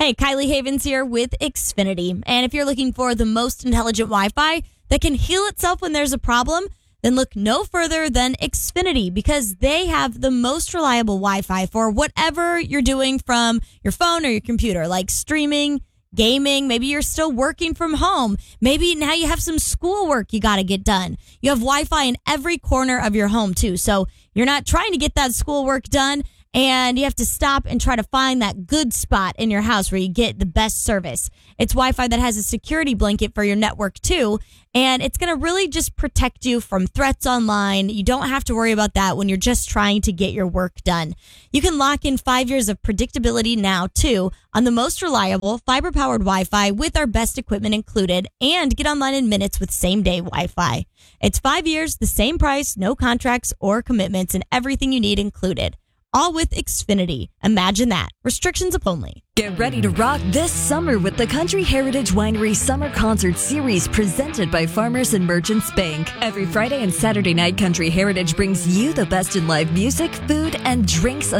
Hey, Kylie Havens here with Xfinity. And if you're looking for the most intelligent Wi-Fi that can heal itself when there's a problem, then look no further than Xfinity, because they have the most reliable Wi-Fi for whatever you're doing from your phone or your computer, like streaming, gaming. Maybe you're still working from home. Maybe now you have some schoolwork you got to get done. You have Wi-Fi in every corner of your home too. So you're not trying to get that schoolwork done and you have to stop and try to find that good spot in your house where you get the best service. It's Wi-Fi that has a security blanket for your network too, and it's going to really just protect you from threats online. You don't have to worry about that when you're just trying to get your work done. You can lock in 5 years of predictability now too on the most reliable fiber-powered Wi-Fi with our best equipment included, and get online in minutes with same-day Wi-Fi. It's 5 years, the same price, no contracts or commitments, and everything you need included. All with Xfinity. Imagine that. Restrictions only. Get ready to rock this summer with the Country Heritage Winery Summer Concert Series presented by Farmers and Merchants Bank. Every Friday and Saturday night, Country Heritage brings you the best in live music, food, and drinks